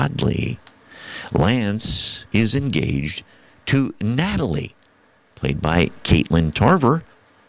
Godley. Lance is engaged to Natalie, played by Caitlin Tarver,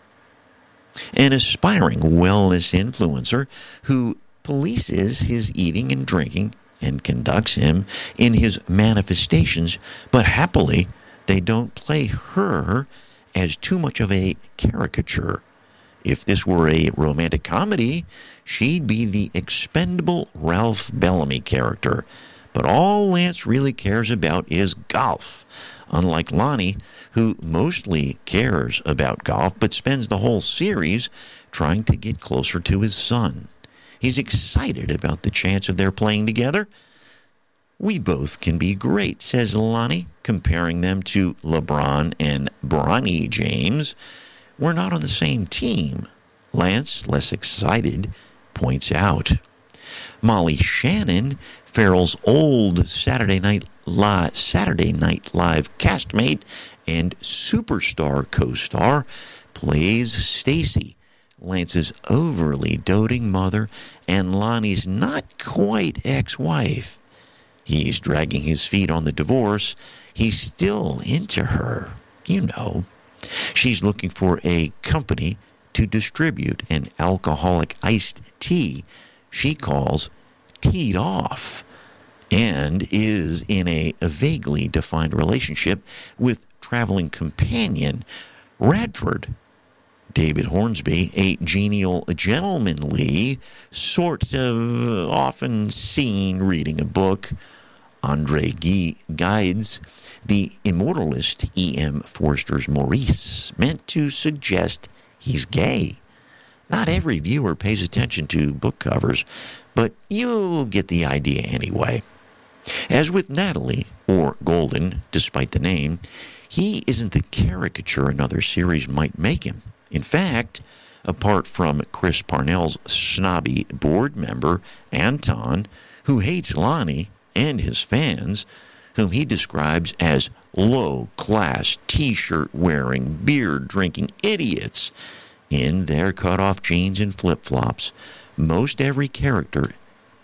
an aspiring wellness influencer who polices his eating and drinking and conducts him in his manifestations, but happily they don't play her as too much of a caricature. If this were a romantic comedy, she'd be the expendable Ralph Bellamy character. But all Lance really cares about is golf, unlike Lonnie, who mostly cares about golf but spends the whole series trying to get closer to his son. He's excited about the chance of their playing together. We both can be great, says Lonnie, comparing them to LeBron and Bronny James. We're not on the same team, Lance, less excited, points out. Molly Shannon, Farrell's old Saturday Night Live castmate and Superstar co-star, plays Stacy, Lance's overly doting mother and Lonnie's not quite ex-wife. He's dragging his feet on the divorce. He's still into her, you know. She's looking for a company to distribute an alcoholic iced tea she calls Teed Off, and is in a vaguely defined relationship with traveling companion Radford. David Hornsby, a genial, gentlemanly, sort of often seen reading a book. Andre Gides, the immortalist E.M. Forster's Maurice, meant to suggest he's gay. Not every viewer pays attention to book covers, but you'll get the idea anyway. As with Natalie, or Golden, despite the name, he isn't the caricature another series might make him. In fact, apart from Chris Parnell's snobby board member, Anton, who hates Lonnie and his fans, whom he describes as low-class, T-shirt-wearing, beer-drinking idiots in their cut-off jeans and flip-flops, most every character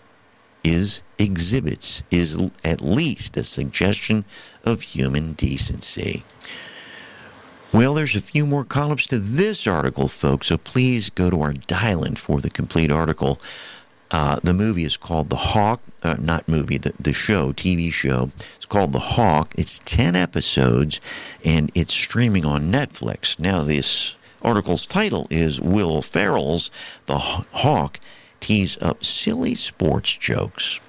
exhibits at least a suggestion of human decency. Well, there's a few more columns to this article, folks, so please go to our dial-in for the complete article. The movie is called The Hawk, not movie, the show, TV show. It's called The Hawk. It's 10 episodes, and it's streaming on Netflix. Now, this article's title is Will Ferrell's The Hawk Tees Up Silly Sports Jokes.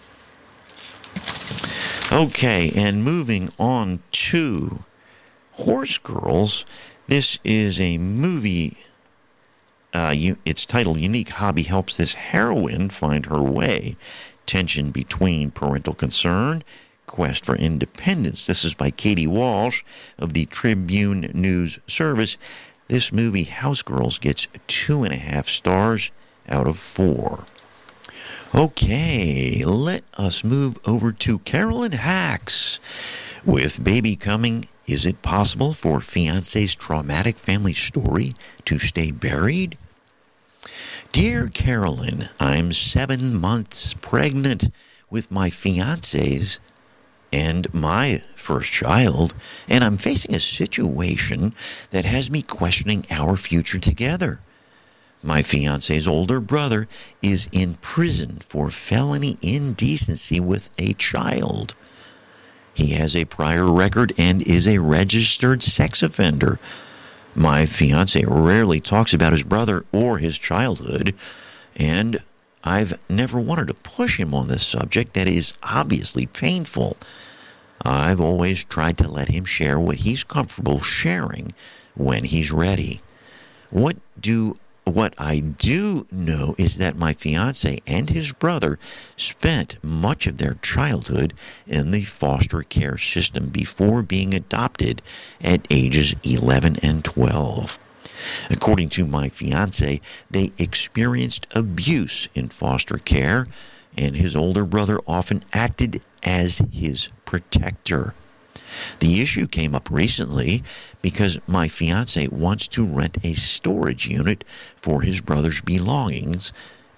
Okay, and moving on to Horse Girls. This is a movie. It's titled Unique Hobby Helps This Heroine Find Her Way. Tension between parental concern, quest for independence. This is by Katie Walsh of the Tribune News Service. This movie, House Girls, gets 2.5 stars out of 4. Okay, let us move over to Carolyn Hax. With baby coming, is it possible for fiancé's traumatic family story to stay buried? Dear Carolyn, I'm 7 months pregnant with my fiancé's and my first child, and I'm facing a situation that has me questioning our future together. My fiancé's older brother is in prison for felony indecency with a child. He has a prior record and is a registered sex offender. My fiancé rarely talks about his brother or his childhood, and I've never wanted to push him on this subject that is obviously painful. I've always tried to let him share what he's comfortable sharing when he's ready. What I do know is that my fiancé and his brother spent much of their childhood in the foster care system before being adopted at ages 11 and 12. According to my fiancé, they experienced abuse in foster care, and his older brother often acted as his protector. The issue came up recently because my fiancé wants to rent a storage unit for his brother's belongings,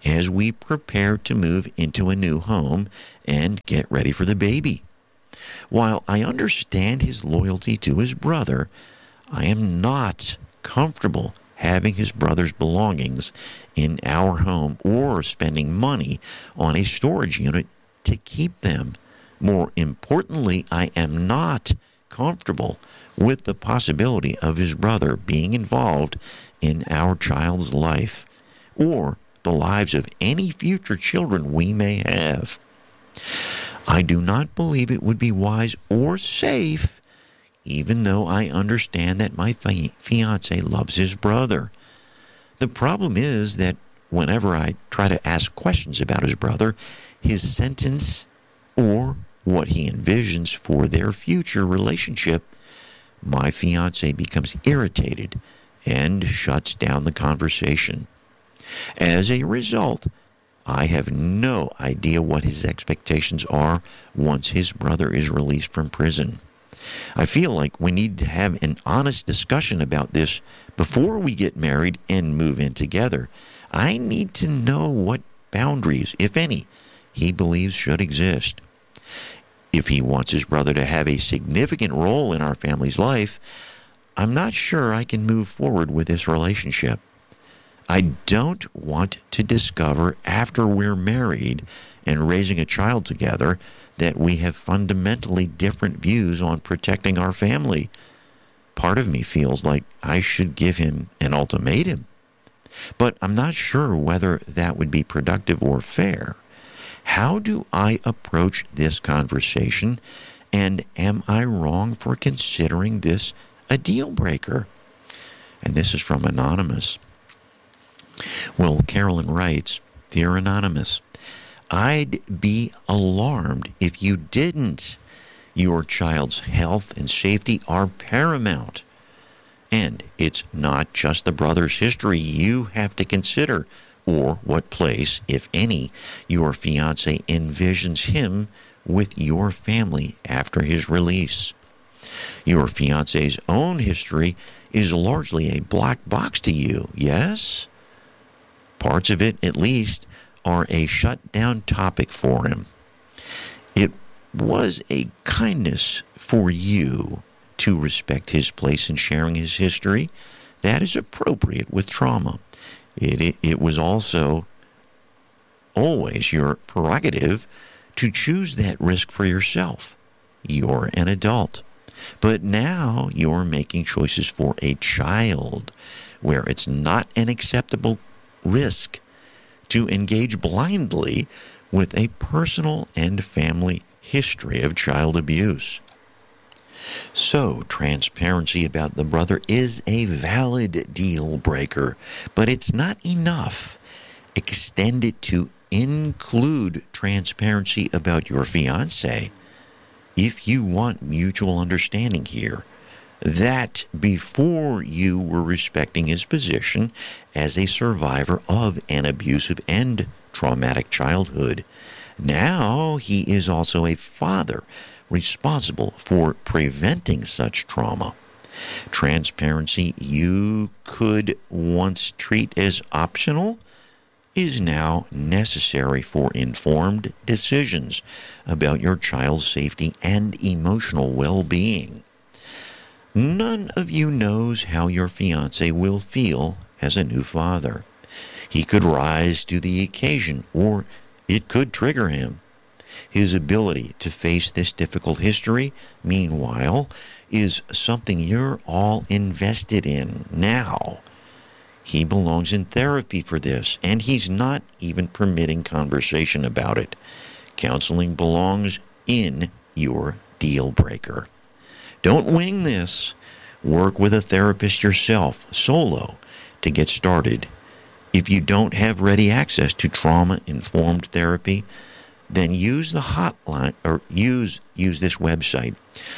as we prepare to move into a new home and get ready for the baby. While I understand his loyalty to his brother, I am not comfortable having his brother's belongings in our home or spending money on a storage unit to keep them. More importantly, I am not comfortable with the possibility of his brother being involved in our child's life or the lives of any future children we may have. I do not believe it would be wise or safe, even though I understand that my fiance loves his brother. The problem is that whenever I try to ask questions about his brother, his sentence or what he envisions for their future relationship, my fiance becomes irritated and shuts down the conversation. As a result, I have no idea what his expectations are once his brother is released from prison. I feel like we need to have an honest discussion about this before we get married and move in together. I need to know what boundaries, if any, he believes should exist. If he wants his brother to have a significant role in our family's life, I'm not sure I can move forward with this relationship. I don't want to discover after we're married and raising a child together that we have fundamentally different views on protecting our family. Part of me feels like I should give him an ultimatum, but I'm not sure whether that would be productive or fair. How do I approach this conversation, and am I wrong for considering this a deal breaker? And this is from Anonymous. Well, Carolyn writes, Dear Anonymous, I'd be alarmed if you didn't. Your child's health and safety are paramount. And it's not just the brother's history you have to consider, or what place, if any, your fiance envisions him with your family after his release. Your fiance's own history is largely a black box to you, yes? Parts of it, at least, are a shut-down topic for him. It was a kindness for you to respect his place in sharing his history. That is appropriate with trauma. It was also always your prerogative to choose that risk for yourself. You're an adult. But now you're making choices for a child where it's not an acceptable risk to engage blindly with a personal and family history of child abuse. So, transparency about the brother is a valid deal breaker, but it's not enough. Extend it to include transparency about your fiancé if you want mutual understanding here. That before you were respecting his position as a survivor of an abusive and traumatic childhood. Now he is also a father responsible for preventing such trauma. Transparency you could once treat as optional is now necessary for informed decisions about your child's safety and emotional well-being. None of you knows how your fiancé will feel as a new father. He could rise to the occasion, or it could trigger him. His ability to face this difficult history, meanwhile, is something you're all invested in now. He belongs in therapy for this, and he's not even permitting conversation about it. Counseling belongs in your deal breaker. Don't wing this. Work with a therapist yourself, solo, to get started. If you don't have ready access to trauma-informed therapy, then use the hotline, or use this website,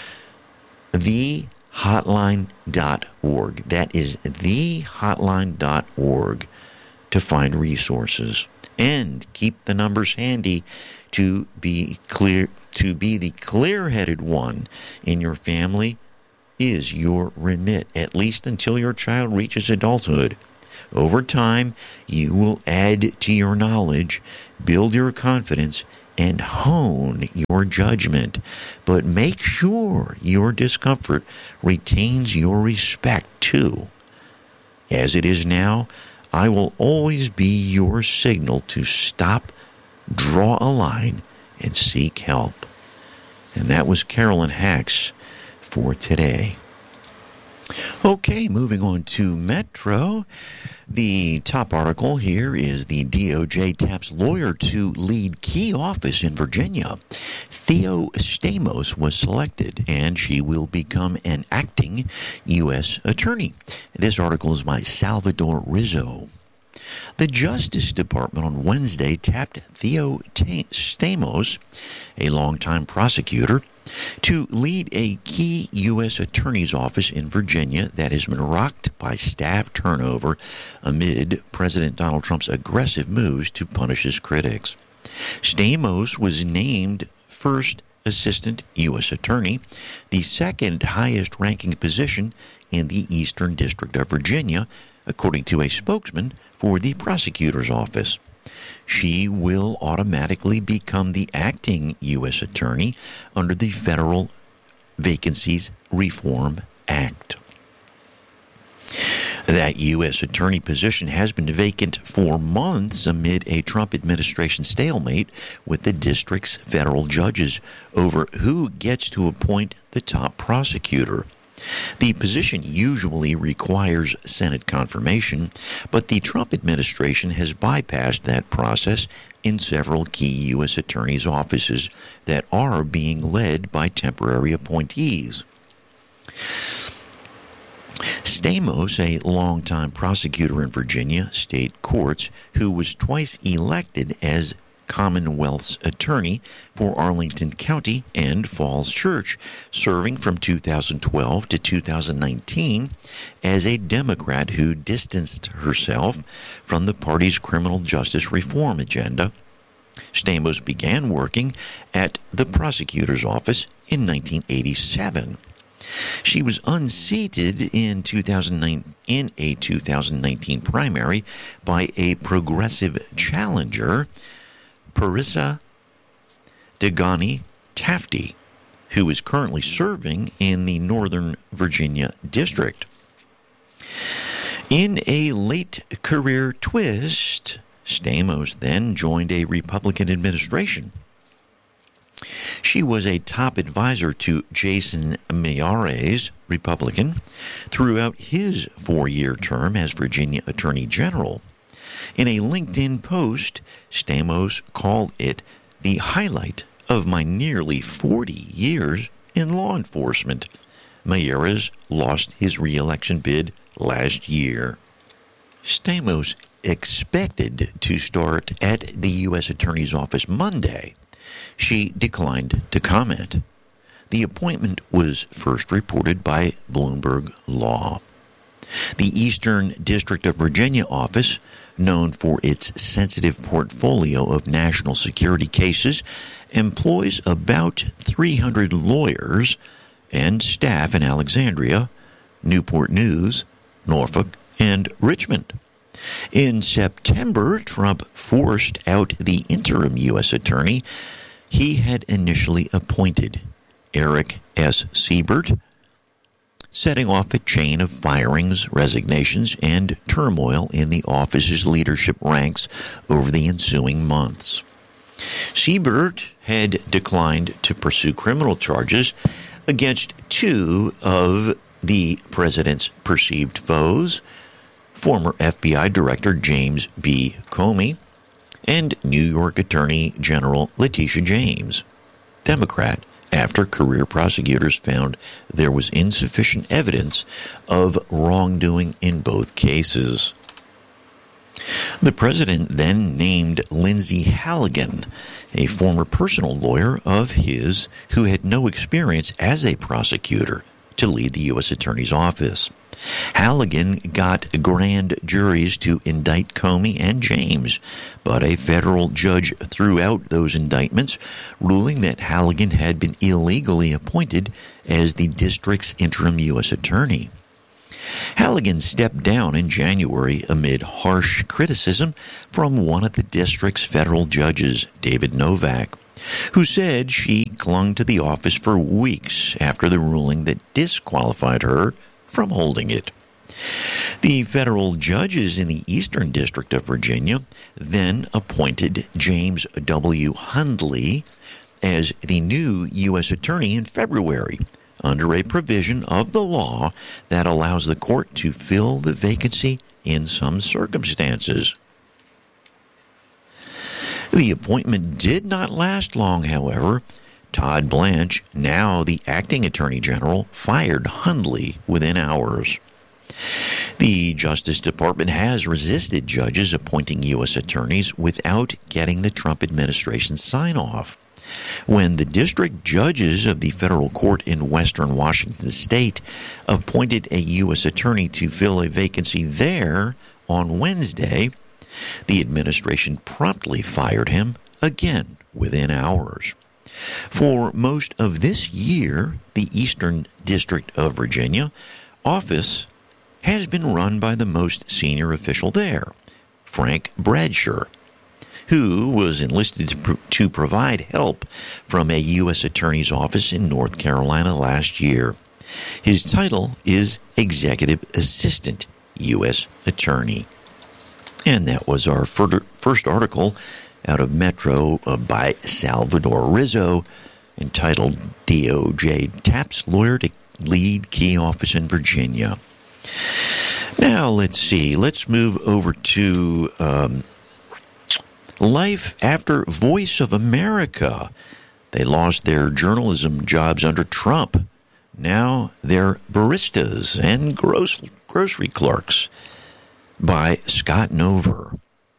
thehotline.org. That is thehotline.org to find resources. And keep the numbers handy to be clear. To be the clear-headed one in your family is your remit, at least until your child reaches adulthood. Over time, you will add to your knowledge, build your confidence, and hone your judgment. But make sure your discomfort retains your respect too. As it is now, I will always be your signal to stop, draw a line, and seek help. And that was Carolyn Hax for today. Okay, moving on to Metro. The top article here is the DOJ taps lawyer to lead key office in Virginia. Theo Stamos was selected, and she will become an acting U.S. attorney. This article is by Salvador Rizzo. The Justice Department on Wednesday tapped Theo Stamos, a longtime prosecutor, to lead a key U.S. Attorney's office in Virginia that has been rocked by staff turnover amid President Donald Trump's aggressive moves to punish his critics. Stamos was named first Assistant U.S. Attorney, the second highest-ranking position in the Eastern District of Virginia, according to a spokesman for the prosecutor's office. She will automatically become the acting U.S. Attorney under the Federal Vacancies Reform Act. That U.S. Attorney position has been vacant for months amid a Trump administration stalemate with the district's federal judges over who gets to appoint the top prosecutor. The position usually requires Senate confirmation, but the Trump administration has bypassed that process in several key U.S. attorneys' offices that are being led by temporary appointees. Stamos, a longtime prosecutor in Virginia state courts who was twice elected as Commonwealth's attorney for Arlington County and Falls Church, serving from 2012 to 2019 as a Democrat who distanced herself from the party's criminal justice reform agenda. Stamos began working at the prosecutor's office in 1987. She was unseated in a 2019 primary by a progressive challenger, Parissa Degani Tafti, who is currently serving in the Northern Virginia District. In a late career twist, Stamos then joined a Republican administration. She was a top advisor to Jason Miyares, Republican, throughout his 4-year term as Virginia Attorney General. In a LinkedIn post, Stamos called it the highlight of my nearly 40 years in law enforcement. Miyares lost his re-election bid last year. Stamos expected to start at the U.S. Attorney's Office Monday. She declined to comment. The appointment was first reported by Bloomberg Law. The Eastern District of Virginia office, known for its sensitive portfolio of national security cases, employs about 300 lawyers and staff in Alexandria, Newport News, Norfolk, and Richmond. In September, Trump forced out the interim U.S. attorney he had initially appointed, Eric S. Siebert, setting off a chain of firings, resignations, and turmoil in the office's leadership ranks over the ensuing months. Siebert had declined to pursue criminal charges against two of the president's perceived foes, former FBI Director James B. Comey and New York Attorney General Letitia James, Democrat, after career prosecutors found there was insufficient evidence of wrongdoing in both cases. The president then named Lindsay Halligan, a former personal lawyer of his who had no experience as a prosecutor, to lead the U.S. Attorney's Office. Halligan got grand juries to indict Comey and James, but a federal judge threw out those indictments, ruling that Halligan had been illegally appointed as the district's interim U.S. attorney. Halligan stepped down in January amid harsh criticism from one of the district's federal judges, David Novak, who said she clung to the office for weeks after the ruling that disqualified her from holding it. The federal judges in the Eastern District of Virginia then appointed James W. Hundley as the new U.S. Attorney in February, under a provision of the law that allows the court to fill the vacancy in some circumstances. The appointment did not last long, however. Todd Blanche, now the acting Attorney General, fired Hundley within hours. The Justice Department has resisted judges appointing U.S. attorneys without getting the Trump administration's sign-off. When the district judges of the federal court in western Washington state appointed a U.S. attorney to fill a vacancy there on Wednesday, the administration promptly fired him again within hours. For most of this year, the Eastern District of Virginia office has been run by the most senior official there, Frank Bradsher, who was enlisted to provide help from a U.S. Attorney's Office in North Carolina last year. His title is Executive Assistant U.S. Attorney. And that was our first article out of Metro by Salvador Rizzo, entitled DOJ Taps Lawyer to Lead Key Office in Virginia. Now, let's see. Let's move over to life after Voice of America. They lost their journalism jobs under Trump. Now they're baristas and grocery clerks, by Scott Nover.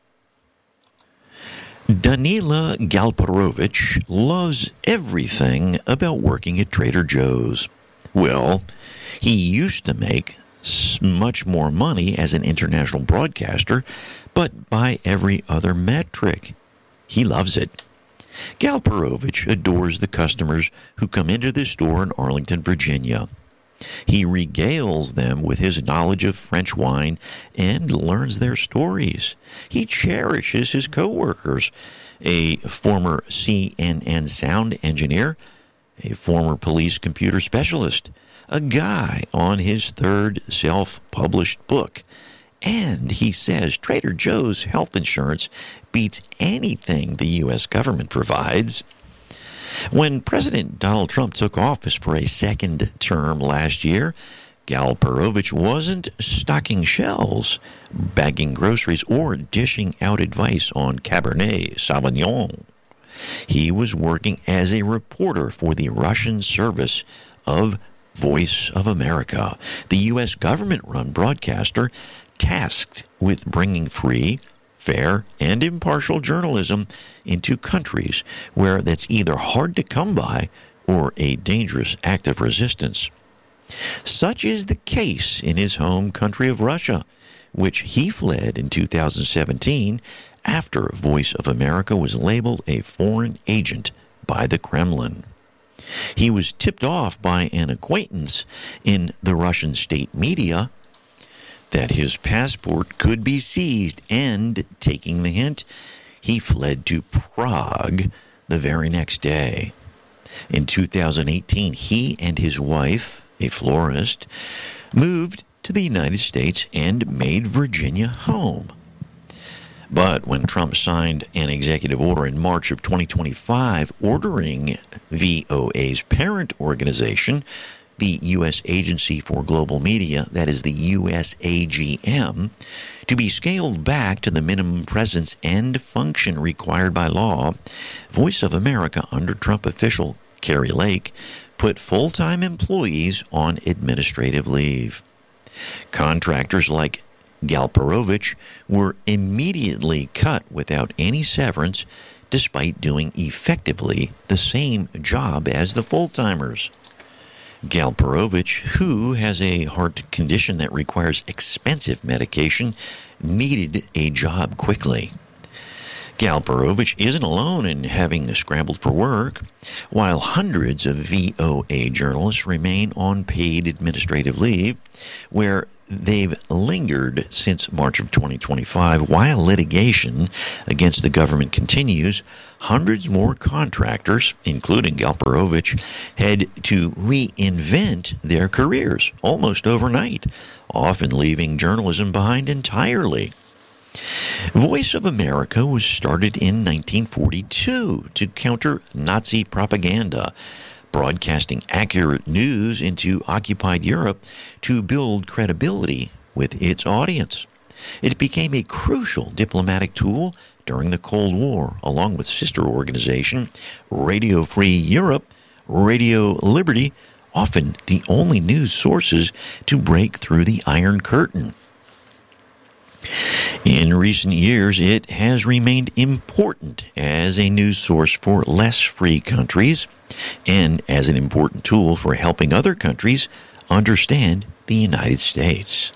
Danila Galperovich loves everything about working at Trader Joe's. Well, he used to make much more money as an international broadcaster, but by every other metric, he loves it. Galperovich adores the customers who come into the store in Arlington, Virginia. He regales them with his knowledge of French wine and learns their stories. He cherishes his coworkers, a former CNN sound engineer, a former police computer specialist, a guy on his third self-published book. And he says Trader Joe's health insurance beats anything the U.S. government provides. When President Donald Trump took office for a second term last year, Galperovich wasn't stocking shelves, bagging groceries, or dishing out advice on Cabernet Sauvignon. He was working as a reporter for the Russian service of Voice of America, the U.S. government-run broadcaster tasked with bringing free, fair, and impartial journalism into countries where that's either hard to come by or a dangerous act of resistance. Such is the case in his home country of Russia, which he fled in 2017 after Voice of America was labeled a foreign agent by the Kremlin. He was tipped off by an acquaintance in the Russian state media that his passport could be seized, and, taking the hint, he fled to Prague the very next day. In 2018, he and his wife, a florist, moved to the United States and made Virginia home. But when Trump signed an executive order in March of 2025 ordering VOA's parent organization, the U.S. Agency for Global Media, that is the USAGM, to be scaled back to the minimum presence and function required by law, Voice of America under Trump official Kari Lake put full-time employees on administrative leave. Contractors like Galperovich were immediately cut without any severance, despite doing effectively the same job as the full-timers. Galperovich, who has a heart condition that requires expensive medication, needed a job quickly. Galperovich isn't alone in having scrambled for work. While hundreds of VOA journalists remain on paid administrative leave, where they've lingered since March of 2025, while litigation against the government continues, hundreds more contractors, including Galperovich, had to reinvent their careers almost overnight, often leaving journalism behind entirely. Voice of America was started in 1942 to counter Nazi propaganda, broadcasting accurate news into occupied Europe to build credibility with its audience. It became a crucial diplomatic tool during the Cold War, along with sister organization Radio Free Europe, Radio Liberty, often the only news sources to break through the Iron Curtain. In recent years, it has remained important as a news source for less free countries and as an important tool for helping other countries understand the United States.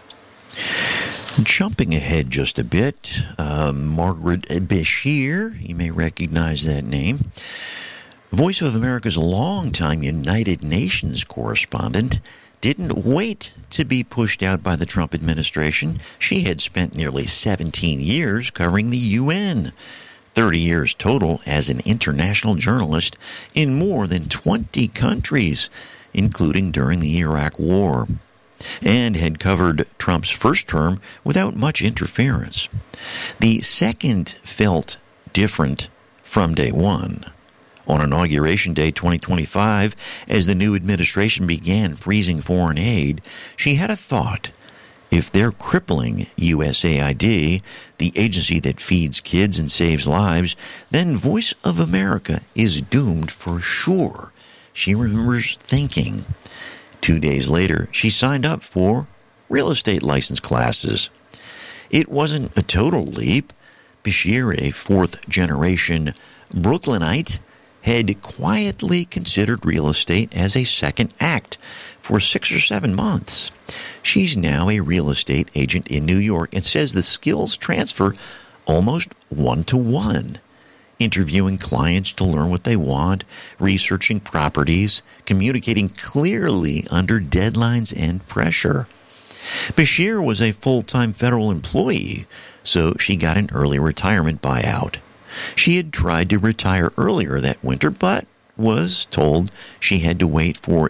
Jumping ahead just a bit, Margaret Beshear, you may recognize that name, Voice of America's longtime United Nations correspondent, didn't wait to be pushed out by the Trump administration. She had spent nearly 17 years covering the UN, 30 years total as an international journalist in more than 20 countries, including during the Iraq War, and had covered Trump's first term without much interference. The second felt different from day one. On Inauguration Day 2025, as the new administration began freezing foreign aid, she had a thought. If they're crippling USAID, the agency that feeds kids and saves lives, then Voice of America is doomed for sure, she remembers thinking. 2 days later, she signed up for real estate license classes. It wasn't a total leap. Beshear, a fourth-generation Brooklynite, had quietly considered real estate as a second act for 6 or 7 months. She's now a real estate agent in New York and says the skills transfer almost one-to-one. Interviewing clients to learn what they want, researching properties, communicating clearly under deadlines and pressure. Beshear was a full-time federal employee, so she got an early retirement buyout. She had tried to retire earlier that winter, but was told she had to wait for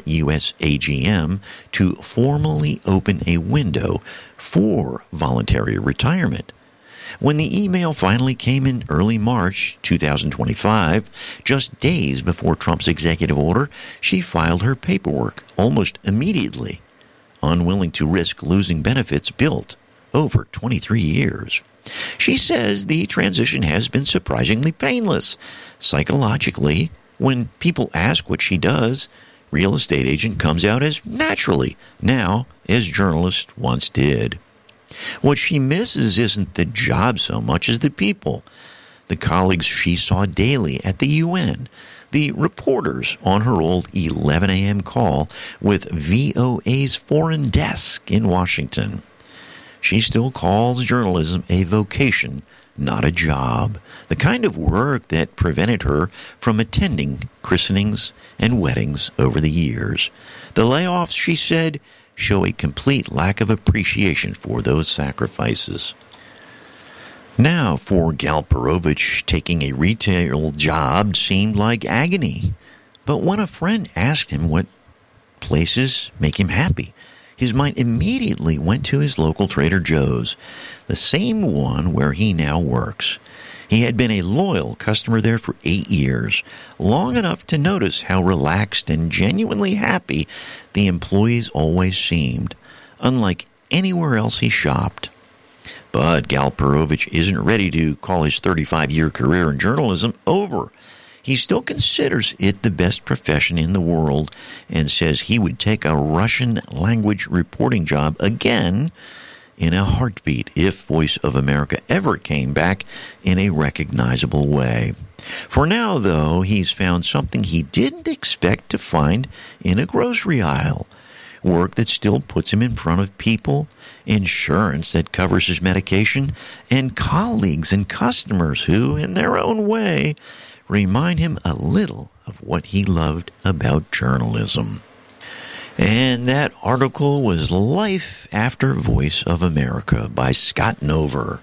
USAGM to formally open a window for voluntary retirement. When the email finally came in early March 2025, just days before Trump's executive order, she filed her paperwork almost immediately, unwilling to risk losing benefits built over 23 years. She says the transition has been surprisingly painless. Psychologically, when people ask what she does, real estate agent comes out as naturally, now as journalist once did. What she misses isn't the job so much as the people, the colleagues she saw daily at the UN, the reporters on her old 11 a.m. call with VOA's foreign desk in Washington. She still calls journalism a vocation, not a job, the kind of work that prevented her from attending christenings and weddings over the years. The layoffs, she said, show a complete lack of appreciation for those sacrifices. Now, for Galperovich, taking a retail job seemed like agony. But when a friend asked him what places make him happy, his mind immediately went to his local Trader Joe's, the same one where he now works. He had been a loyal customer there for 8 years, long enough to notice how relaxed and genuinely happy the employees always seemed, unlike anywhere else he shopped. But Galperovich isn't ready to call his 35-year career in journalism over. He still considers it the best profession in the world and says he would take a Russian-language reporting job again in a heartbeat if Voice of America ever came back in a recognizable way. For now, though, he's found something he didn't expect to find in a grocery aisle. work that still puts him in front of people, insurance that covers his medication, and colleagues and customers who, in their own way, remind him a little of what he loved about journalism. And that article was Life After Voice of America by Scott Nover.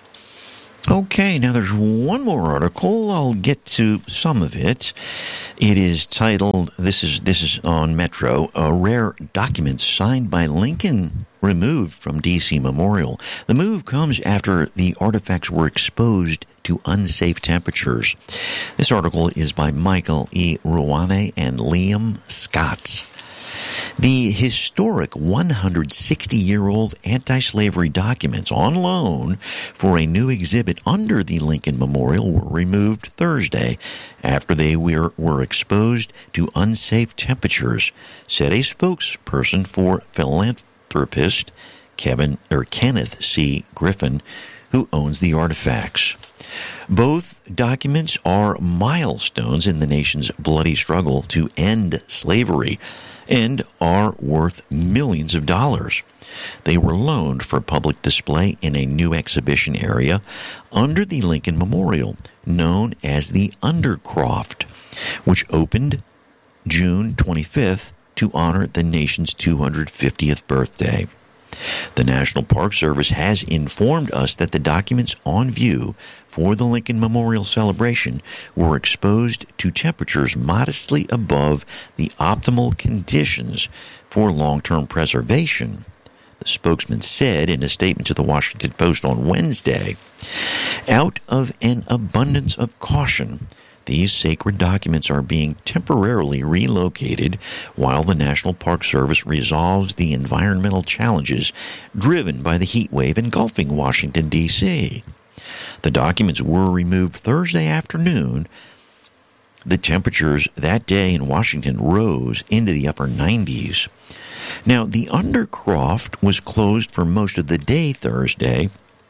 Okay, now there's one more article. I'll get to some of it. It is titled, this is on Metro, Rare Documents Signed by Lincoln Removed from D.C. Memorial. The move comes after the artifacts were exposed to unsafe temperatures. This article is by Michael E. Ruane and Liam Scott. The historic 160-year-old anti-slavery documents on loan for a new exhibit under the Lincoln Memorial were removed Thursday after they were exposed to unsafe temperatures, said a spokesperson for philanthropist Kenneth C. Griffin, who owns the artifacts. Both documents are milestones in the nation's bloody struggle to end slavery and are worth millions of dollars. They were loaned for public display in a new exhibition area under the Lincoln Memorial, known as the Undercroft, which opened June 25th to honor the nation's 250th birthday. The National Park Service has informed us that the documents on view for the Lincoln Memorial celebration were exposed to temperatures modestly above the optimal conditions for long-term preservation, the spokesman said in a statement to the Washington Post on Wednesday. Out of an abundance of caution, these sacred documents are being temporarily relocated while the National Park Service resolves the environmental challenges driven by the heat wave engulfing Washington, D.C. The documents were removed Thursday afternoon. The temperatures that day in Washington rose into the upper 90s. Now, the Undercroft was closed for most of the day Thursday,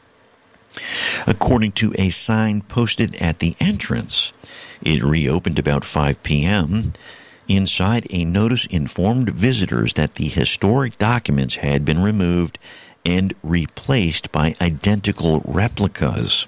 according to a sign posted at the entrance. It reopened about 5 p.m. Inside, a notice informed visitors that the historic documents had been removed and replaced by identical replicas.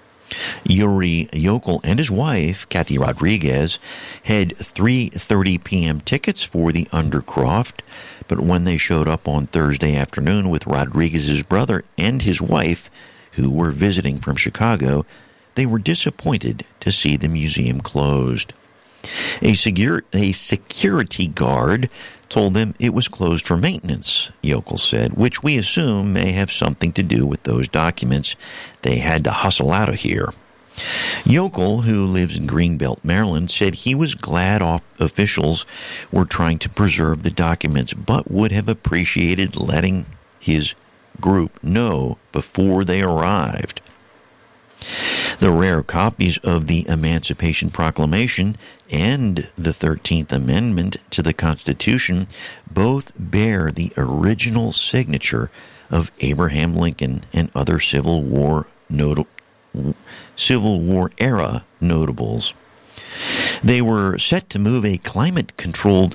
Yuri Yokel and his wife, Kathy Rodriguez, had 3:30 p.m. tickets for the Undercroft, but when they showed up on Thursday afternoon with Rodriguez's brother and his wife, who were visiting from Chicago, they were disappointed to see the museum closed. A security guard told them it was closed for maintenance, Yokel said, which we assume may have something to do with those documents they had to hustle out of here. Yokel, who lives in Greenbelt, Maryland, said he was glad officials were trying to preserve the documents, but would have appreciated letting his group know before they arrived. The rare copies of the Emancipation Proclamation and the 13th Amendment to the Constitution both bear the original signature of Abraham Lincoln and other Civil War era notables. They were set to move to a climate-controlled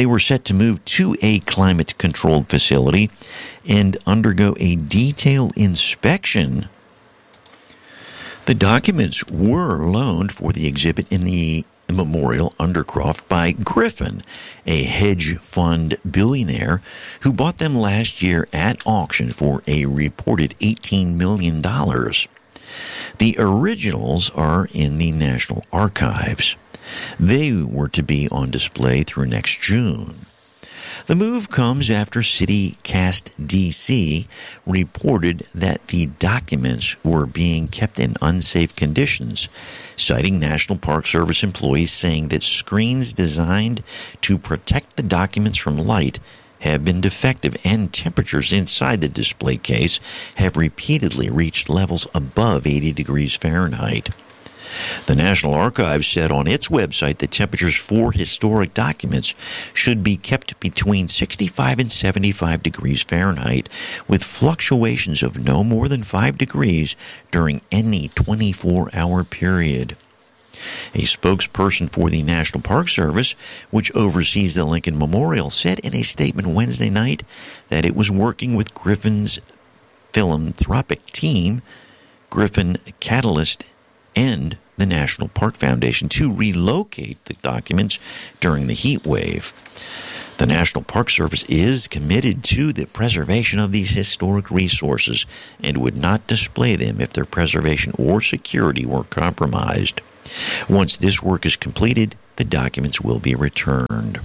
facility and undergo a detailed inspection. The documents were loaned for the exhibit in the Memorial Undercroft by Griffin, a hedge fund billionaire who bought them last year at auction for a reported $18 million. The originals are in the National Archives. They were to be on display through next June. The move comes after CityCast DC reported that the documents were being kept in unsafe conditions, citing National Park Service employees saying that screens designed to protect the documents from light have been defective and temperatures inside the display case have repeatedly reached levels above 80 degrees Fahrenheit. The National Archives said on its website that temperatures for historic documents should be kept between 65 and 75 degrees Fahrenheit, with fluctuations of no more than 5 degrees during any 24-hour period. A spokesperson for the National Park Service, which oversees the Lincoln Memorial, said in a statement Wednesday night that it was working with Griffin's philanthropic team, Griffin Catalyst, and the National Park Foundation to relocate the documents during the heat wave. The National Park Service is committed to the preservation of these historic resources and would not display them if their preservation or security were compromised. Once this work is completed, the documents will be returned.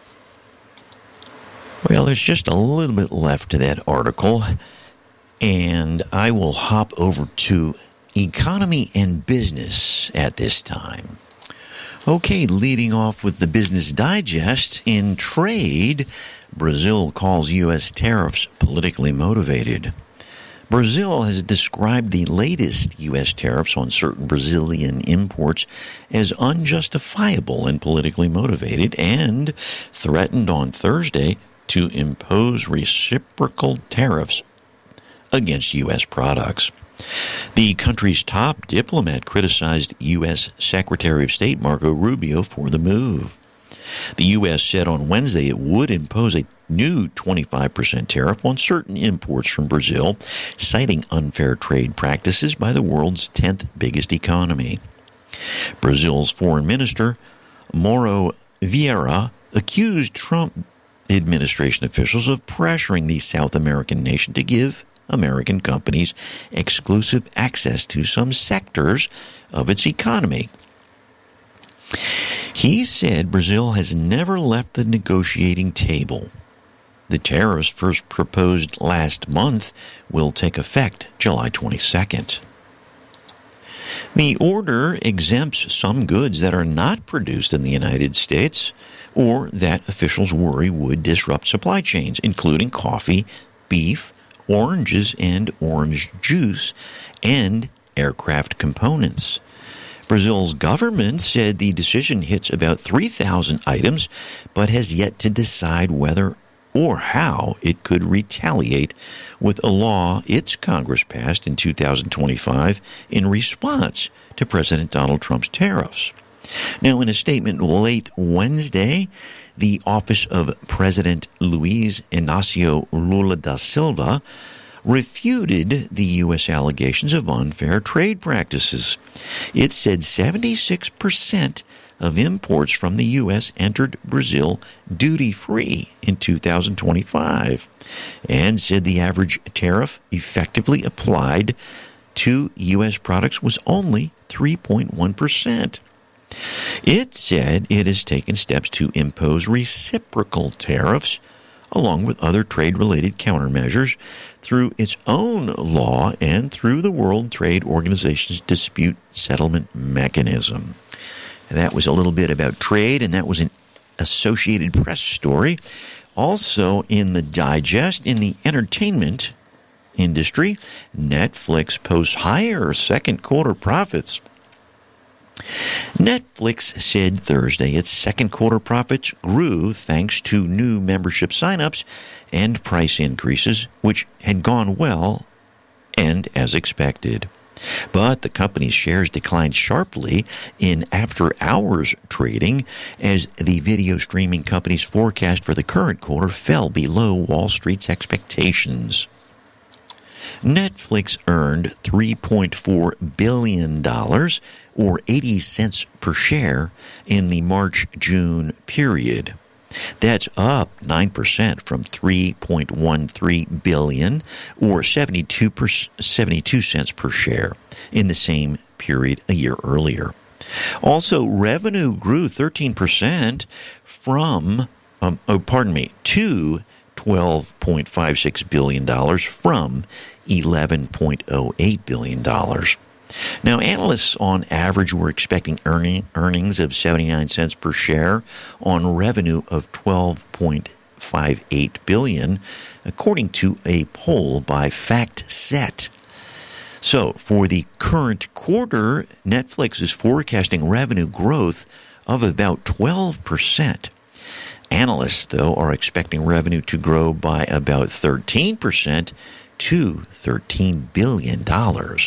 Well, there's just a little bit left to that article, and I will hop over to economy and business at this time. Okay, leading off with the Business Digest. In trade, Brazil calls U.S. tariffs politically motivated. Brazil has described the latest U.S. tariffs on certain Brazilian imports as unjustifiable and politically motivated, and threatened on Thursday to impose reciprocal tariffs against U.S. products. The country's top diplomat criticized U.S. Secretary of State Marco Rubio for the move. The U.S. said on Wednesday it would impose a new 25% tariff on certain imports from Brazil, citing unfair trade practices by the world's 10th biggest economy. Brazil's foreign minister, Mauro Vieira, accused Trump administration officials of pressuring the South American nation to give American companies exclusive access to some sectors of its economy. He said Brazil has never left the negotiating table. The tariffs first proposed last month will take effect July 22nd. The order exempts some goods that are not produced in the United States or that officials worry would disrupt supply chains, including coffee, beef, oranges and orange juice, and aircraft components. Brazil's government said the decision hits about 3,000 items, but has yet to decide whether or how it could retaliate with a law its Congress passed in 2025 in response to President Donald Trump's tariffs. Now, in a statement late Wednesday, the office of President Luiz Inácio Lula da Silva refuted the U.S. allegations of unfair trade practices. It said 76% of imports from the U.S. entered Brazil duty-free in 2025, and said the average tariff effectively applied to U.S. products was only 3.1%. It said it has taken steps to impose reciprocal tariffs, along with other trade-related countermeasures, through its own law and through the World Trade Organization's dispute settlement mechanism. And that was a little bit about trade, and that was an Associated Press story. Also in the digest, in the entertainment industry, Netflix posts higher second quarter profits. Netflix said Thursday its second quarter profits grew thanks to new membership signups and price increases, which had gone well and as expected. But the company's shares declined sharply in after-hours trading as the video streaming company's forecast for the current quarter fell below Wall Street's expectations. Netflix earned $3.4 billion, or 80 cents per share, in the March-June period. That's up 9% from $3.13 billion, or 72 cents per share, in the same period a year earlier. Also, revenue grew 13% to $12.56 billion from $11.08 billion. Now, analysts on average were expecting earnings of 79 cents per share on revenue of $12.58 billion, according to a poll by FactSet. So, for the current quarter, Netflix is forecasting revenue growth of about 12%. Analysts, though, are expecting revenue to grow by about 13% to $13 billion.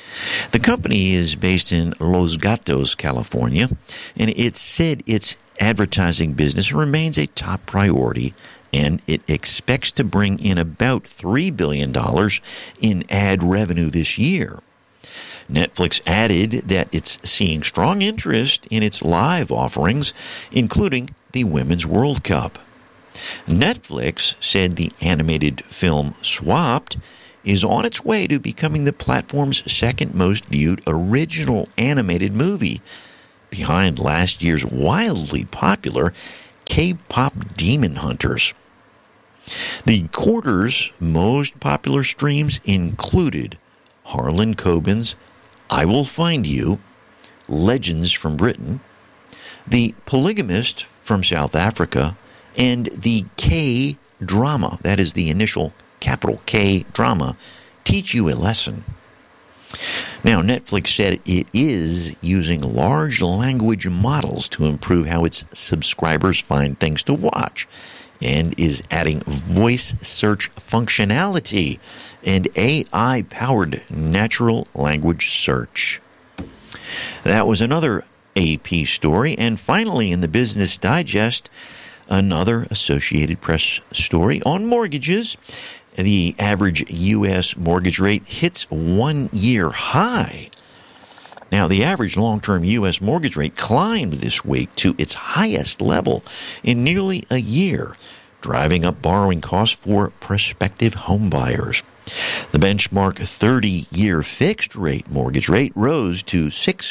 The company is based in Los Gatos, California, and it said its advertising business remains a top priority, and it expects to bring in about $3 billion in ad revenue this year. Netflix added that it's seeing strong interest in its live offerings, including the Women's World Cup. Netflix said the animated film Swapped is on its way to becoming the platform's second most viewed original animated movie, behind last year's wildly popular K-pop Demon Hunters. The quarter's most popular streams included Harlan Coben's I Will Find You, Legends from Britain, The Polygamist from South Africa, and the K-drama, that is the initial capital K drama, Teach You a Lesson. Now, Netflix said it is using large language models to improve how its subscribers find things to watch, and is adding voice search functionality and AI-powered natural language search. That was another AP story. And finally, in the Business Digest, another Associated Press story on mortgages. The average U.S. mortgage rate hits one-year high. Now, the average long-term U.S. mortgage rate climbed this week to its highest level in nearly a year, driving up borrowing costs for prospective homebuyers. The benchmark 30-year fixed-rate mortgage rate rose to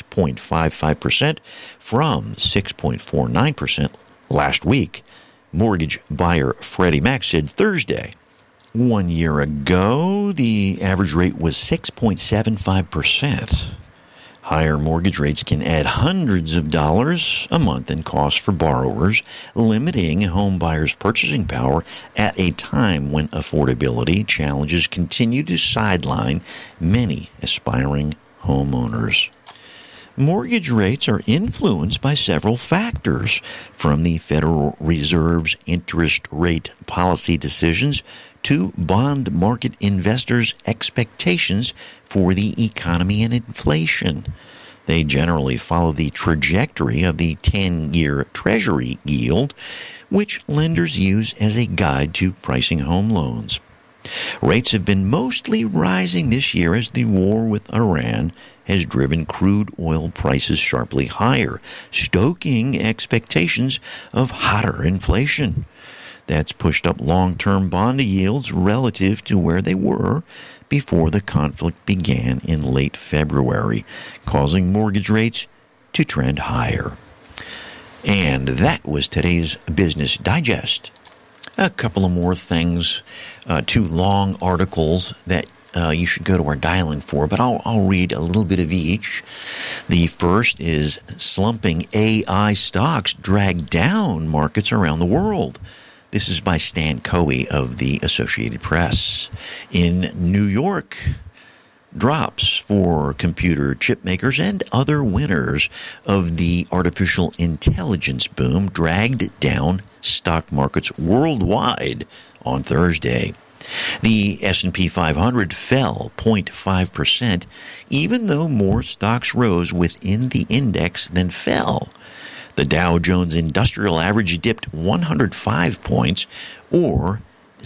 6.55% from 6.49% last week, mortgage buyer Freddie Mac said Thursday. 1 year ago, the average rate was 6.75%. Higher mortgage rates can add hundreds of dollars a month in costs for borrowers, limiting home buyers' purchasing power at a time when affordability challenges continue to sideline many aspiring homeowners. Mortgage rates are influenced by several factors, from the Federal Reserve's interest rate policy decisions to bond market investors' expectations for the economy and inflation. They generally follow the trajectory of the 10-year Treasury yield, which lenders use as a guide to pricing home loans. Rates have been mostly rising this year as the war with Iran has driven crude oil prices sharply higher, stoking expectations of hotter inflation. That's pushed up long-term bond yields relative to where they were before the conflict began in late February, causing mortgage rates to trend higher. And that was today's Business Digest. A couple of more things, two long articles that you should go to our dial-in for, but I'll read a little bit of each. The first is slumping AI stocks drag down markets around the world. This is by Stan Coe of the Associated Press. In New York, drops for computer chip makers and other winners of the artificial intelligence boom dragged down stock markets worldwide on Thursday. The S&P 500 fell 0.5%, even though more stocks rose within the index than fell. The Dow Jones Industrial Average dipped 105 points, or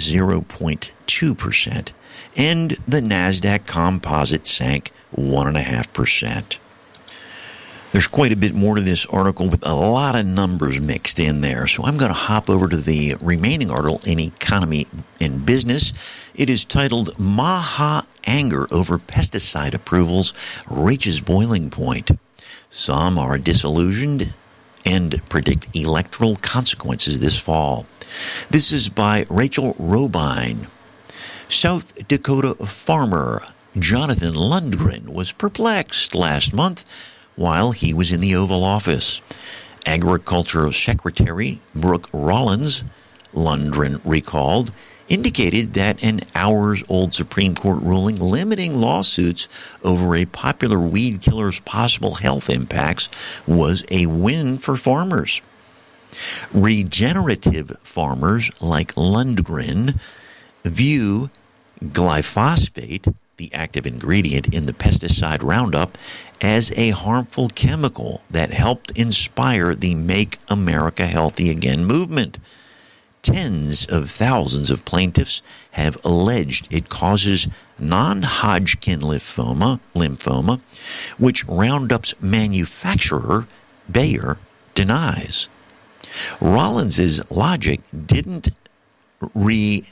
0.2%, and the Nasdaq Composite sank 1.5%. There's quite a bit more to this article with a lot of numbers mixed in there, so I'm going to hop over to the remaining article in Economy and Business. It is titled, Maha Anger Over Pesticide Approvals Reaches Boiling Point. Some are disillusioned and predict electoral consequences this fall. This is by Rachel Robine. South Dakota farmer Jonathan Lundgren was perplexed last month while he was in the Oval Office. Agriculture Secretary Brooke Rollins, Lundgren recalled, indicated that an hours-old Supreme Court ruling limiting lawsuits over a popular weed killer's possible health impacts was a win for farmers. Regenerative farmers like Lundgren view glyphosate the active ingredient in the pesticide Roundup, as a harmful chemical that helped inspire the Make America Healthy Again movement. Tens of thousands of plaintiffs have alleged it causes non-Hodgkin lymphoma, which Roundup's manufacturer, Bayer, denies. Rollins's logic didn't really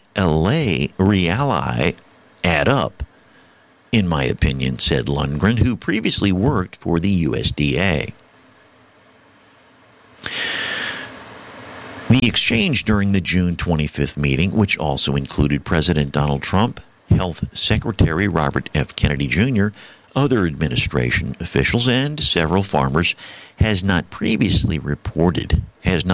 add up, in my opinion, said Lundgren, who previously worked for the USDA. The exchange during the June 25th meeting, which also included President Donald Trump, Health Secretary Robert F. Kennedy Jr., other administration officials, and several farmers, has not been previously reported,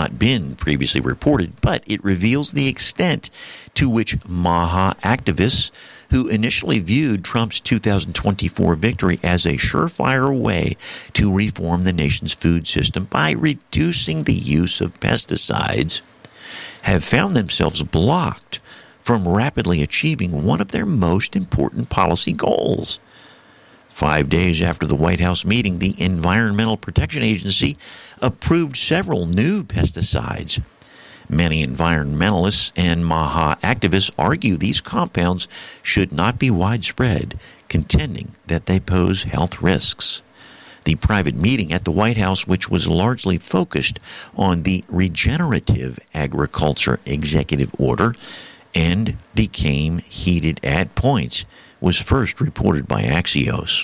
but it reveals the extent to which MAHA activists, who initially viewed Trump's 2024 victory as a surefire way to reform the nation's food system by reducing the use of pesticides, have found themselves blocked from rapidly achieving one of their most important policy goals. 5 days after the White House meeting, the Environmental Protection Agency approved several new pesticides. Many environmentalists and MAHA activists argue these compounds should not be widespread, contending that they pose health risks. The private meeting at the White House, which was largely focused on the Regenerative Agriculture Executive Order and became heated at points, was first reported by Axios.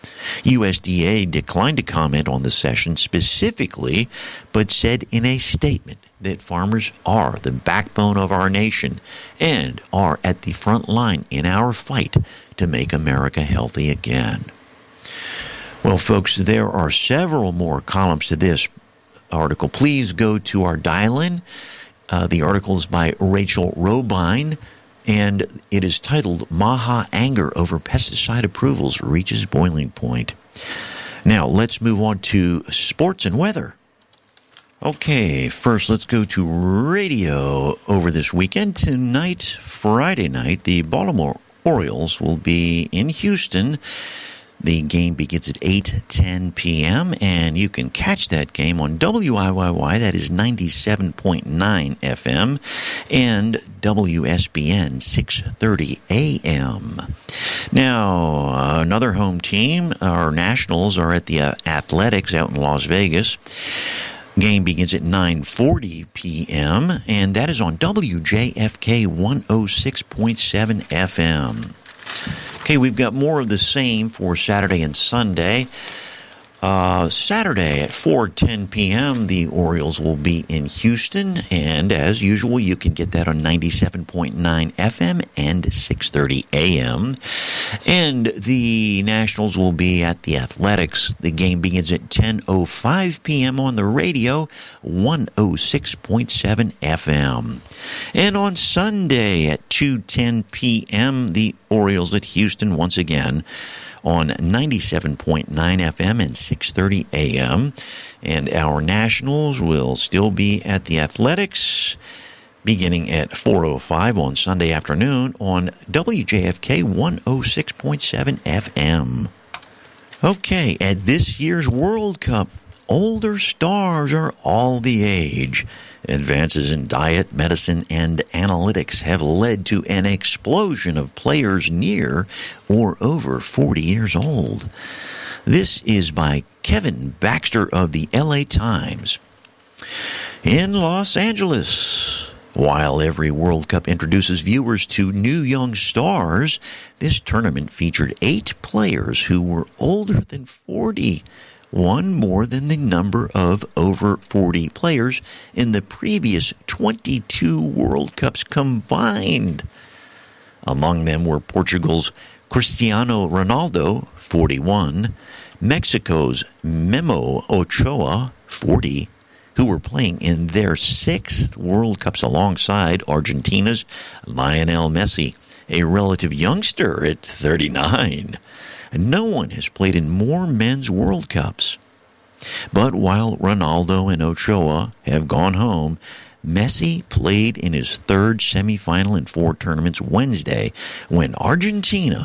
USDA declined to comment on the session specifically, but said in a statement that farmers are the backbone of our nation and are at the front line in our fight to make America healthy again. Well, folks, there are several more columns to this article. Please go to our dial-in. The article is by Rachel Robine, and it is titled, MAHA Anger Over Pesticide Approvals Reaches Boiling Point. Now, let's move on to sports and weather. Okay, first let's go to radio over this weekend. Tonight, Friday night, the Baltimore Orioles will be in Houston. The game begins at 8:10 p.m., and you can catch that game on WIYY, that is 97.9 FM, and WSBN 630 AM. Now, another home team, our Nationals, are at the Athletics out in Las Vegas. Game begins at 9:40 p.m., and that is on WJFK 106.7 FM. Okay, we've got more of the same for Saturday and Sunday. Saturday at 4:10 p.m., the Orioles will be in Houston, and as usual, you can get that on 97.9 FM and 630 AM. And the Nationals will be at the Athletics. The game begins at 10:05 p.m. on the radio, 106.7 FM. And on Sunday at 2:10 p.m., the Orioles at Houston once again on 97.9 FM and 630 AM. And our Nationals will still be at the Athletics beginning at 4:05 on Sunday afternoon on WJFK 106.7 FM. Okay, at this year's World Cup, older stars are all the age. Advances in diet, medicine, and analytics have led to an explosion of players near or over 40 years old. This is by Kevin Baxter of the LA Times. In Los Angeles, while every World Cup introduces viewers to new young stars, this tournament featured 8 players who were older than 40. One more than the number of over 40 players in the previous 22 World Cups combined. Among them were Portugal's Cristiano Ronaldo, 41, Mexico's Memo Ochoa, 40, who were playing in their 6th World Cups alongside Argentina's Lionel Messi, a relative youngster at 39. No one has played in more men's World Cups. But while Ronaldo and Ochoa have gone home, Messi played in his 3rd semifinal in 4 tournaments Wednesday when Argentina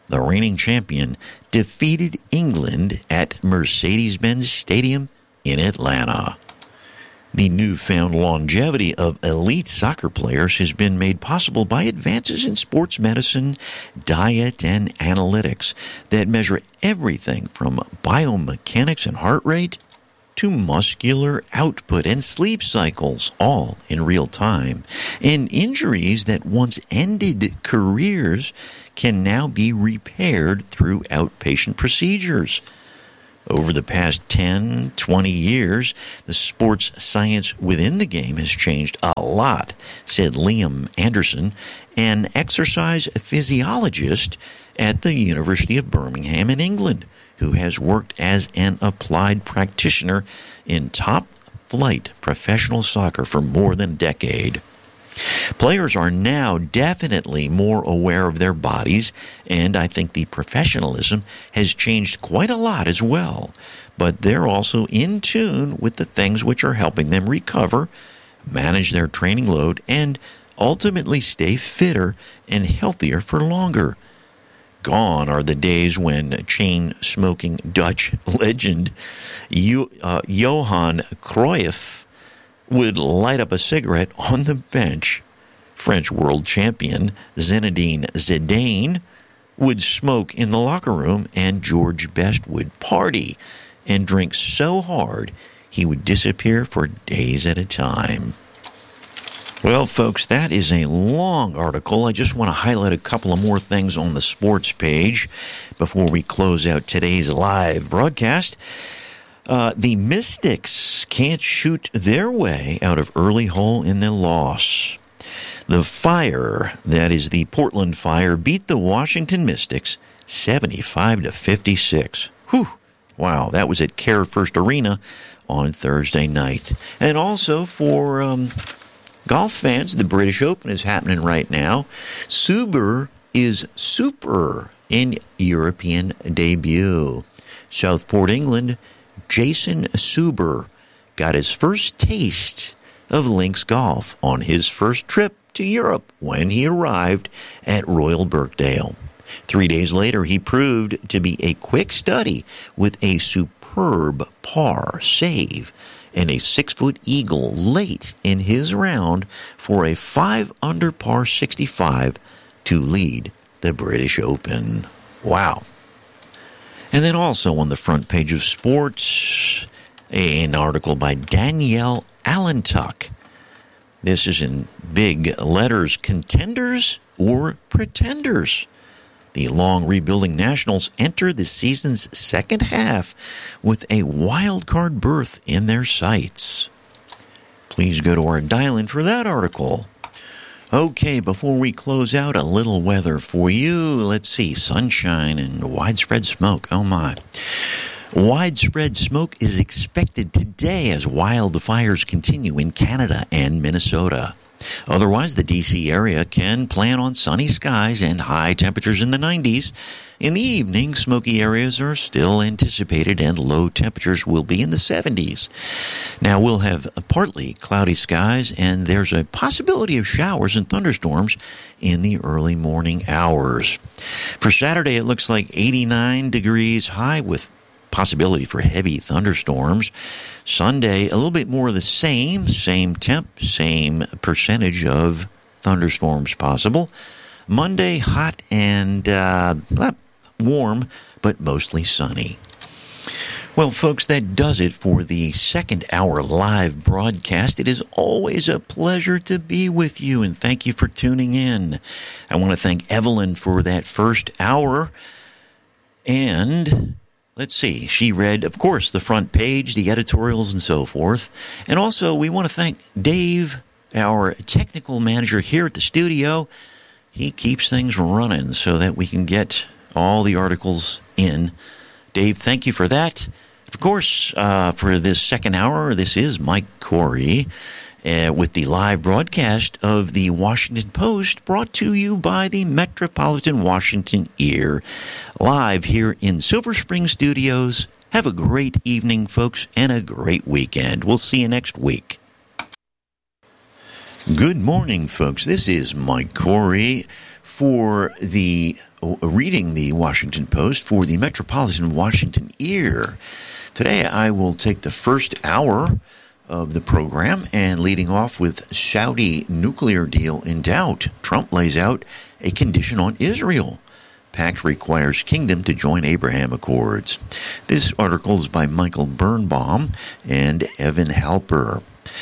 the reigning champion, defeated England at Mercedes-Benz Stadium in Atlanta. The newfound longevity of elite soccer players has been made possible by advances in sports medicine, diet, and analytics that measure everything from biomechanics and heart rate to muscular output and sleep cycles, all in real time. And injuries that once ended careers can now be repaired through outpatient procedures. Over the past 10, 20 years, the sports science within the game has changed a lot, said Liam Anderson, an exercise physiologist at the University of Birmingham in England, who has worked as an applied practitioner in top-flight professional soccer for more than a decade. Players are now definitely more aware of their bodies, and I think the professionalism has changed quite a lot as well. But they're also in tune with the things which are helping them recover, manage their training load, and ultimately stay fitter and healthier for longer. Gone are the days when chain-smoking Dutch legend Johan Cruyff would light up a cigarette on the bench. French world champion Zinedine Zidane would smoke in the locker room, and George Best would party and drink so hard he would disappear for days at a time. Well, folks, that is a long article. I just want to highlight a couple of more things on the sports page before we close out today's live broadcast. The Mystics can't shoot their way out of early hole in their loss. The Fire, that is the Portland Fire, beat the Washington Mystics 75-56. Whew. Wow, that was at Care First Arena on Thursday night. And also for golf fans, the British Open is happening right now. Suber is super in European debut. Southport, England, Jason Suber got his first taste of links golf on his first trip to Europe when he arrived at Royal Birkdale. 3 days later, he proved to be a quick study with a superb par save and a 6-foot eagle late in his round for a 5-under par 65 to lead the British Open. Wow. And then also on the front page of Sports, an article by Danielle Allentuck. This is in big letters, Contenders or Pretenders? The long rebuilding Nationals enter the season's second half with a wild card berth in their sights. Please go to our dial-in for that article. Okay, before we close out, a little weather for you. Let's see, sunshine and widespread smoke. Oh my. Widespread smoke is expected today as wildfires continue in Canada and Minnesota. Otherwise, the D.C. area can plan on sunny skies and high temperatures in the 90s. In the evening, smoky areas are still anticipated and low temperatures will be in the 70s. Now, we'll have partly cloudy skies and there's a possibility of showers and thunderstorms in the early morning hours. For Saturday, it looks like 89 degrees high with possibility for heavy thunderstorms. Sunday, a little bit more of the same temp, same percentage of thunderstorms possible. Monday, hot and warm, but mostly sunny. Well, folks, that does it for the second hour live broadcast. It is always a pleasure to be with you, and thank you for tuning in. I want to thank Evelyn for that first hour, and let's see, she read, of course, the front page, the editorials, and so forth. And also, we want to thank Dave, our technical manager here at the studio. He keeps things running so that we can get all the articles in. Dave, thank you for that. Of course, for this second hour, this is Mike Corey with the live broadcast of the Washington Post, brought to you by the Metropolitan Washington Ear, live here in Silver Spring Studios. Have a great evening, folks, and a great weekend. We'll see you next week. Good morning, folks. This is Mike Corey for the reading the Washington Post for the Metropolitan Washington Ear. Today I will take the first hour of the program and leading off with Saudi nuclear deal in doubt. Trump lays out a condition on Israel. Pact requires kingdom to join Abraham Accords. This article is by Michael Birnbaum and Evan Halper.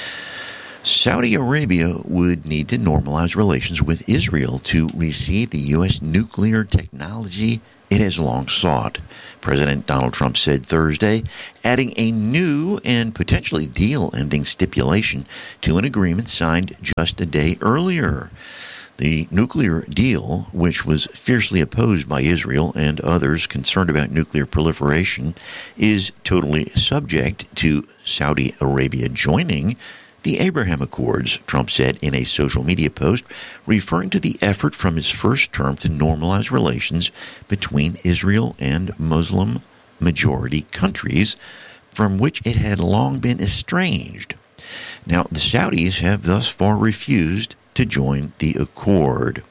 Saudi Arabia would need to normalize relations with Israel to receive the U.S. nuclear technology it has long sought, President Donald Trump said Thursday, adding a new and potentially deal-ending stipulation to an agreement signed just a day earlier. The nuclear deal, which was fiercely opposed by Israel and others concerned about nuclear proliferation, is totally subject to Saudi Arabia joining the Abraham Accords, Trump said in a social media post, referring to the effort from his first term to normalize relations between Israel and Muslim-majority countries from which it had long been estranged. Now, the Saudis have thus far refused to join the accord.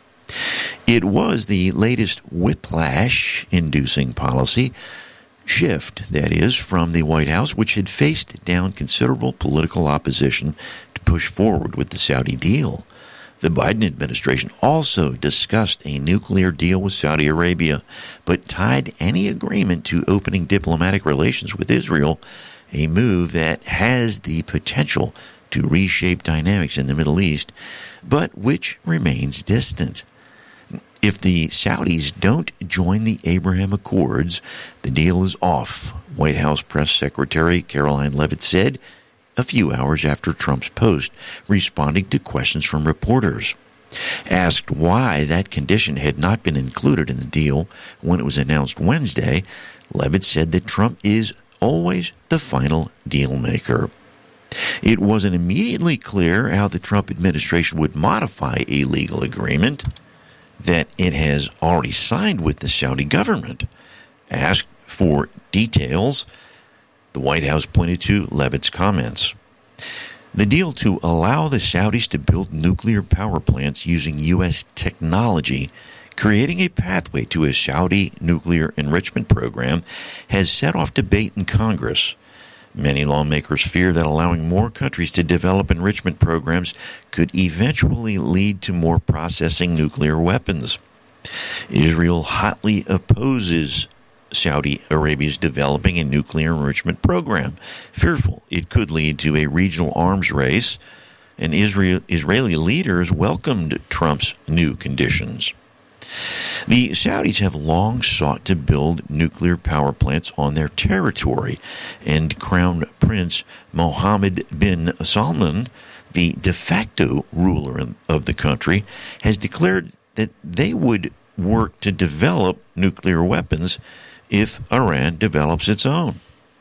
It was the latest whiplash-inducing policy shift, that is, from the White House, which had faced down considerable political opposition to push forward with the Saudi deal. The Biden administration also discussed a nuclear deal with Saudi Arabia, but tied any agreement to opening diplomatic relations with Israel, a move that has the potential to reshape dynamics in the Middle East, but which remains distant. If the Saudis don't join the Abraham Accords, the deal is off, White House Press Secretary Caroline Leavitt said a few hours after Trump's post, responding to questions from reporters. Asked why that condition had not been included in the deal when it was announced Wednesday, Leavitt said that Trump is always the final deal maker. It wasn't immediately clear how the Trump administration would modify a legal agreement that it has already signed with the Saudi government. Asked for details, the White House pointed to Leavitt's comments. The deal to allow the Saudis to build nuclear power plants using U.S. technology, creating a pathway to a Saudi nuclear enrichment program, has set off debate in Congress. Many lawmakers fear that allowing more countries to develop enrichment programs could eventually lead to more processing nuclear weapons. Israel hotly opposes Saudi Arabia's developing a nuclear enrichment program, fearful it could lead to a regional arms race, and Israeli leaders welcomed Trump's new conditions. The Saudis have long sought to build nuclear power plants on their territory, and Crown Prince Mohammed bin Salman, the de facto ruler of the country, has declared that they would work to develop nuclear weapons if Iran develops its own.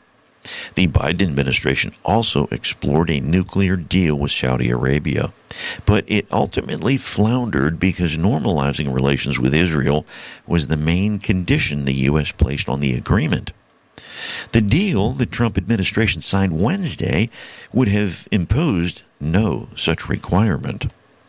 The Biden administration also explored a nuclear deal with Saudi Arabia, but it ultimately floundered because normalizing relations with Israel was the main condition the U.S. placed on the agreement. The deal the Trump administration signed Wednesday would have imposed no such requirement.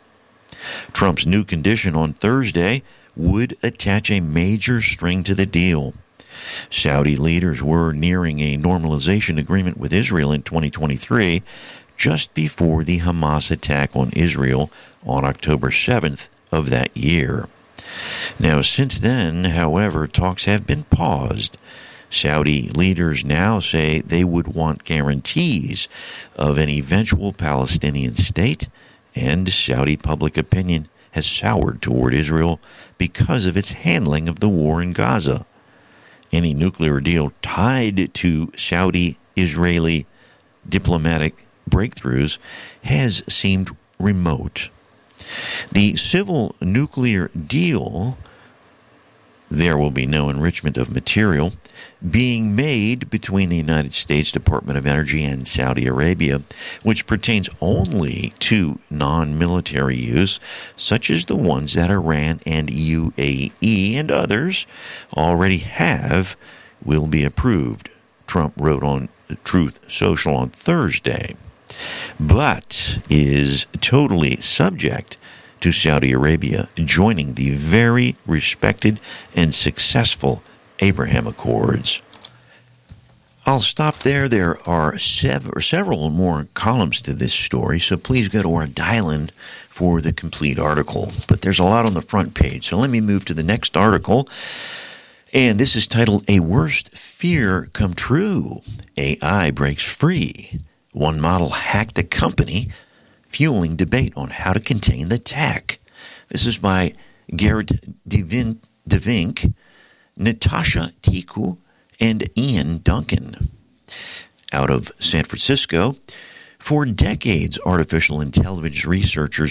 Trump's new condition on Thursday would attach a major string to the deal. Saudi leaders were nearing a normalization agreement with Israel in 2023, just before the Hamas attack on Israel on October 7th of that year. Now, since then, however, talks have been paused. Saudi leaders now say they would want guarantees of an eventual Palestinian state, and Saudi public opinion has soured toward Israel because of its handling of the war in Gaza. Any nuclear deal tied to Saudi-Israeli diplomatic breakthroughs has seemed remote. The civil nuclear deal, there will be no enrichment of material, being made between the United States Department of Energy and Saudi Arabia, which pertains only to non-military use, such as the ones that Iran and UAE and others already have, will be approved, Trump wrote on Truth Social on Thursday, but is totally subject to Saudi Arabia, joining the very respected and successful Abraham Accords. I'll stop there. There are several more columns to this story, so please go to our dial-in for the complete article. But there's a lot on the front page, so let me move to the next article. And this is titled, A Worst Fear Come True. AI Breaks Free. One model hacked a company, fueling debate on how to contain the tech. This is by Garrett DeVink, Natasha Tiku, and Ian Duncan. Out of San Francisco, for decades, artificial intelligence researchers